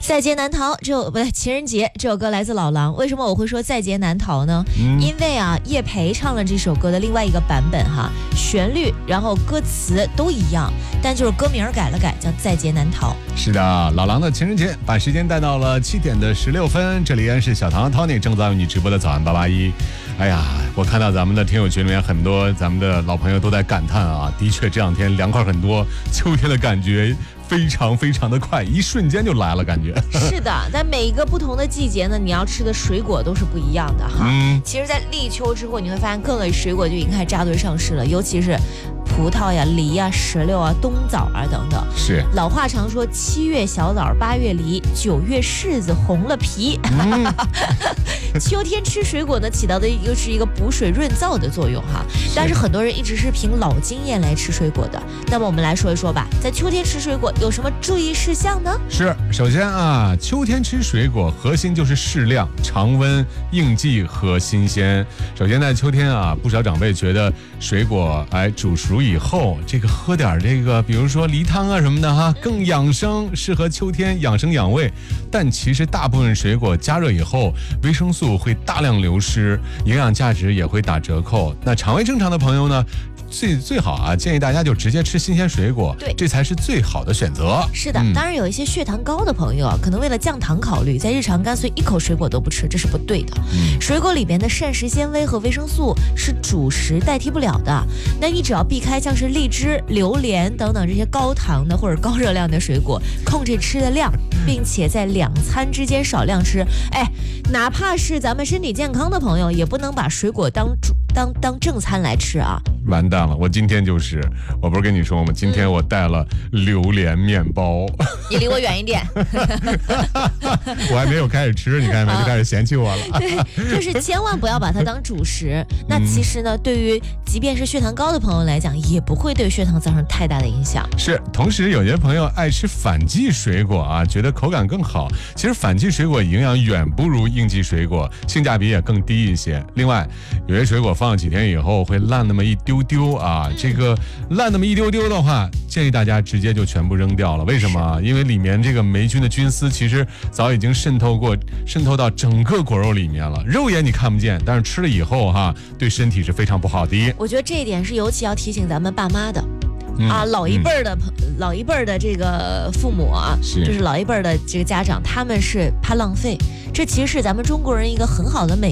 在劫难逃情人节这首歌来自老狼。为什么我会说在劫难逃呢？因为啊，叶培唱了这首歌的另外一个版本哈，旋律然后歌词都一样，但就是歌名改了改，叫在劫难逃。 是的，老狼的情人节把时间带到了7点的16分，这里依然是小唐 Tony 正在为你直播的早安881。哎呀，我看到咱们的听友群里面很多咱们的老朋友都在感叹啊，的确这两天凉快很多，秋天的感觉非常非常的快，一瞬间就来了感觉。 是的，在每一个不同的季节呢，你要吃的水果都是不一样的哈。其实在立秋之后，你会发现各类水果就已经开始扎堆上市了，尤其是葡萄呀、梨呀、石榴啊、冬枣啊等等。 是， 老话常说7月小枣8月梨，9月柿子红了皮。秋天吃水果呢，起到的又是一个补水润燥的作用哈。但是很多人一直是凭老经验来吃水果的。那么我们来说一说吧，在秋天吃水果有什么注意事项呢？ 是，首先啊，秋天吃水果核心就是适量、常温、应季和新鲜。首先在秋天啊，不少长辈觉得水果煮熟以后，这个喝点这个，比如说梨汤啊什么的哈，更养生，适合秋天养生养胃。但其实大部分水果加热以后，维生素会大量流失，营养价值也会打折扣。那肠胃正常的朋友呢，最好啊，建议大家就直接吃新鲜水果， 对， 这才是最好的选择。 是的，当然有一些血糖高的朋友啊，可能为了降糖考虑，在日常干脆一口水果都不吃，这是不对的。水果里边的膳食纤维和维生素是主食代替不了的。那你只要避开像是荔枝、榴莲等等这些高糖的或者高热量的水果，控制吃的量，并且在2餐之间少量吃。哪怕是咱们身体健康的朋友，也不能把水果当正餐来吃啊。 完蛋了，我今天我不是跟你说吗？今天我带了榴莲面包。 你离我远一点。 我还没有开始吃，你看没，就开始嫌弃我了。 对，就是千万不要把它当主食。那其实呢，对于即便是血糖高的朋友来讲，也不会对血糖造成太大的影响。 是，同时有些朋友爱吃反季水果啊，觉得口感更好。其实反季水果营养远不如应季水果，性价比也更低一些。另外，有些水果放几天以后会烂那么一丢丢啊，这个烂那么一丢丢的话，建议大家直接就全部扔掉了。为什么？因为里面这个霉菌的菌丝其实早已经渗透到整个果肉里面了，肉眼你看不见，但是吃了以后对身体是非常不好的。 我觉得这一点是尤其要提醒咱们爸妈的。老一辈儿的这个父母啊，就是老一辈儿的这个家长，他们是怕浪费，这其实是咱们中国人一个很好的美